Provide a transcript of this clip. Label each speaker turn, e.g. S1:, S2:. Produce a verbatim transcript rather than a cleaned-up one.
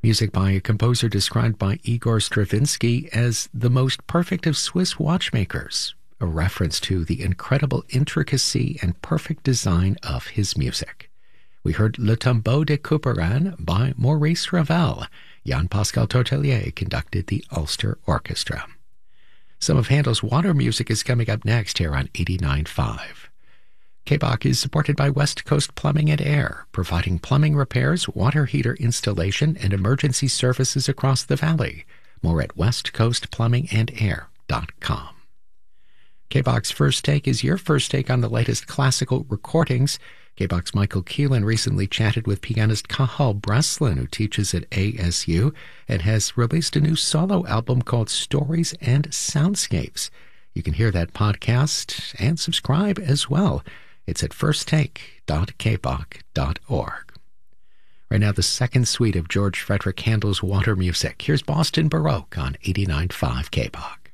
S1: Music by a composer described by Igor Stravinsky as the most perfect of Swiss watchmakers, a reference to the incredible intricacy and perfect design of his music. We heard Le Tombeau de Couperin by Maurice Ravel. Jean-Pascal Tortelier conducted the Ulster Orchestra. Some of Handel's water music is coming up next here on eighty-nine point five. K B O C is supported by West Coast Plumbing and Air, providing plumbing repairs, water heater installation, and emergency services across the valley. More at west coast plumbing and air dot com. K B O C's First Take is your first take on the latest classical recordings. K B O C's Michael Keelan recently chatted with pianist Cathal Breslin, who teaches at A S U and has released a new solo album called Stories and Soundscapes. You can hear that podcast and subscribe as well. It's at first take dot k b o c dot org. Right now, the second suite of George Frederick Handel's water music. Here's Boston Baroque on eighty-nine point five K B O C.